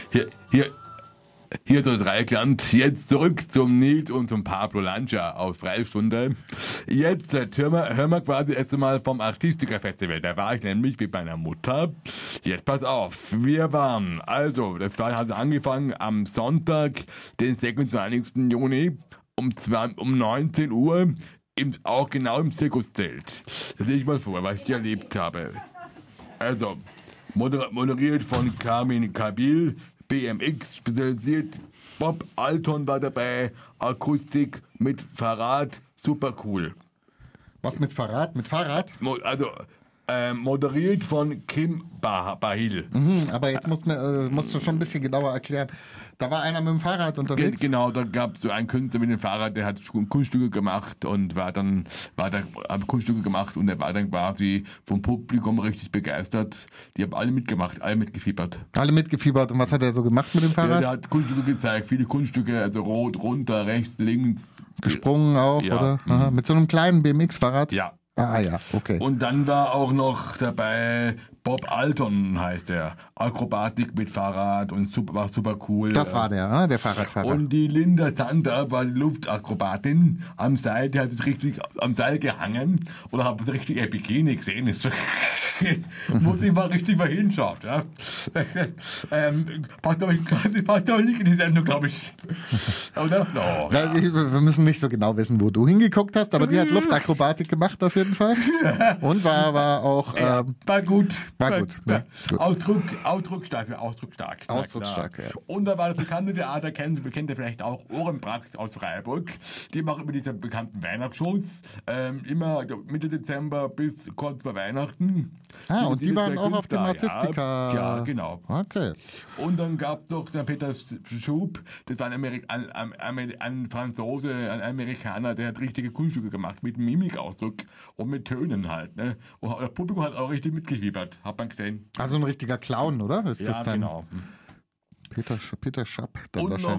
Hier so Dreikland, jetzt zurück zum Nils und zum Pablo Lancia auf Freistunde. Jetzt hören wir quasi erst einmal vom Artistiker-Festival. Da war ich nämlich mit meiner Mutter. Jetzt pass auf, das war also angefangen am Sonntag, den 26. Juni um 19 Uhr, auch genau im Zirkuszelt. Das sehe ich mal vor, was ich erlebt habe. Also, moderiert von Carmin Kabil, BMX spezialisiert, Bob Alton war dabei, Akustik mit Fahrrad, super cool. Was mit Fahrrad? Mit Fahrrad? Moderiert von Kim Bahil. Aber jetzt musst du schon ein bisschen genauer erklären. Da war einer mit dem Fahrrad unterwegs? Genau, da gab es so einen Künstler mit dem Fahrrad, der hat Kunststücke gemacht und hat Kunststücke gemacht und er war dann quasi vom Publikum richtig begeistert. Die haben alle mitgemacht, alle mitgefiebert. Alle mitgefiebert. Und was hat er so gemacht mit dem Fahrrad? Ja, der hat Kunststücke gezeigt, viele Kunststücke, also rot, runter, rechts, links. Gesprungen auch, ja, oder? Aha. Mit so einem kleinen BMX-Fahrrad? Ja. Ah ja, okay. Und dann war auch noch dabei Bob Alton, heißt er. Akrobatik mit Fahrrad und war super cool. Das war der Fahrradfahrer. Und die Linda Sander war die Luftakrobatin am Seil, die hat sich richtig am Seil gehangen oder hat sich richtig ein Bikini gesehen. Jetzt muss ich mal richtig mal hinschauen. Ja. Passt aber nicht in die Sendung, glaube ich. Oder? No, ja. Wir müssen nicht so genau wissen, wo du hingeguckt hast, aber die hat Luftakrobatik gemacht auf jeden Fall. Und war auch... war gut. War gut. Ja, gut. Ausdrucksstark. Ausdrucksstark, ja. Und da war das bekannte Theater, kennt ihr vielleicht auch, Ohrenprax aus Freiburg. Die machen immer diese bekannten Weihnachtsshows. Immer Mitte Dezember bis kurz vor Weihnachten. Und die waren auch auf dem Artistica. Ja, genau. Okay. Und dann gab es noch den Peter Schub, das war ein Franzose, ein Amerikaner, der hat richtige Kunststücke gemacht, mit Mimikausdruck und mit Tönen halt. Ne? Und das Publikum hat auch richtig mitgefiebert, hat man gesehen. Also ein richtiger Clown, oder? Ist ja, das dann genau. Peter Schapp dann und wahrscheinlich.